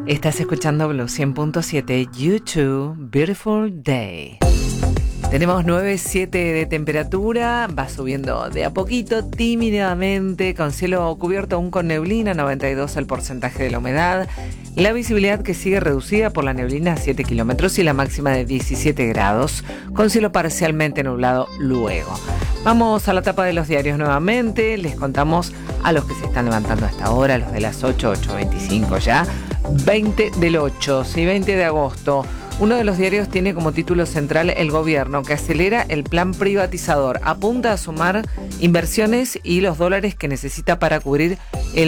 Estás escuchando Blue 100.7, YouTube, Beautiful Day. Tenemos 9,7 de temperatura, va subiendo de a poquito, tímidamente, con cielo cubierto aún con neblina, 92 el porcentaje de la humedad, la visibilidad que sigue reducida por la neblina a 7 kilómetros y la máxima de 17 grados, con cielo parcialmente nublado luego. Vamos a la tapa de los diarios nuevamente, les contamos a los que se están levantando hasta ahora, los de las 8:25 ya, 20 del 8, sí, 20 de agosto. Uno de los diarios tiene como título central el gobierno que acelera el plan privatizador, apunta a sumar inversiones y los dólares que necesita para cubrir el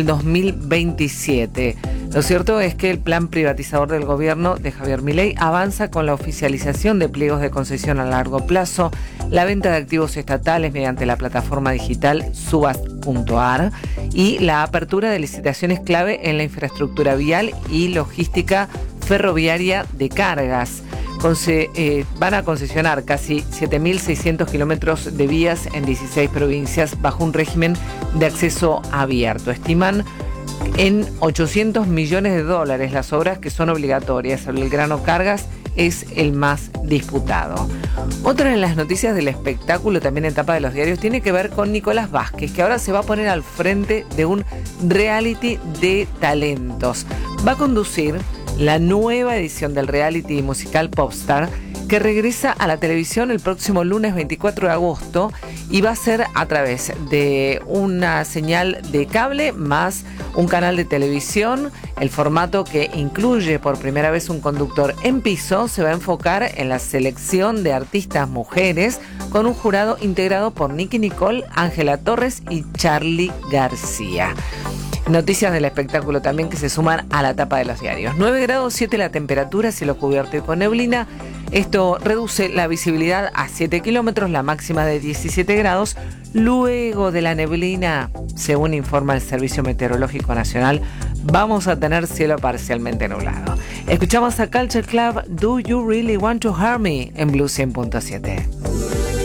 2027. Lo cierto es que el plan privatizador del gobierno de Javier Milei avanza con la oficialización de pliegos de concesión a largo plazo, la venta de activos estatales mediante la plataforma digital Subast.ar y la apertura de licitaciones clave en la infraestructura vial y logística ferroviaria de cargas. Van a concesionar casi 7.600 kilómetros de vías en 16 provincias bajo un régimen de acceso abierto. Estiman en $800 millones las obras que son obligatorias. El Belgrano Cargas es el más disputado. Otra de las noticias del espectáculo, también en tapa de los diarios, tiene que ver con Nicolás Vázquez, que ahora se va a poner al frente de un reality de talentos. Va a conducir la nueva edición del reality musical Popstar, que regresa a la televisión el próximo lunes 24 de agosto y va a ser a través de una señal de cable más un canal de televisión. El formato, que incluye por primera vez un conductor en piso, se va a enfocar en la selección de artistas mujeres con un jurado integrado por Nicki Nicole, Ángela Torres y Charly García. Noticias del espectáculo también que se suman a la tapa de los diarios. 9 grados 7 la temperatura, cielo cubierto y con neblina. Esto reduce la visibilidad a 7 kilómetros, la máxima de 17 grados. Luego de la neblina, según informa el Servicio Meteorológico Nacional, vamos a tener cielo parcialmente nublado. Escuchamos a Culture Club, Do You Really Want to Hurt Me en Blue 100.7.